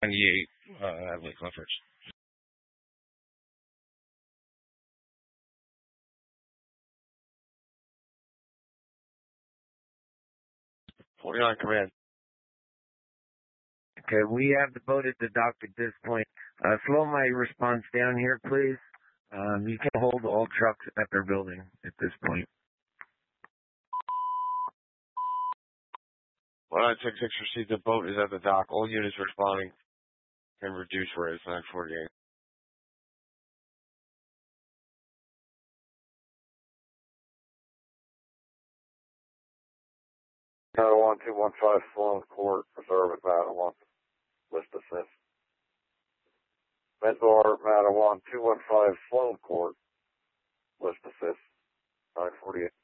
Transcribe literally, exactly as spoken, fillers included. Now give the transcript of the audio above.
ninety-eight, uh, Adelaide Clifford. forty-nine command. Okay, we have the boat at the dock at this point. Uh, slow my response down here, please. Um, you can hold all trucks at their building at this point. one nine six six received, the boat is at the dock. All units responding can reduce rates nine forty-eight. Mattawan two one five Sloan Court, Reserve at Mattawan. List assist. Mentor Mattawan two one five Sloan Court. List assist. nine forty-eight.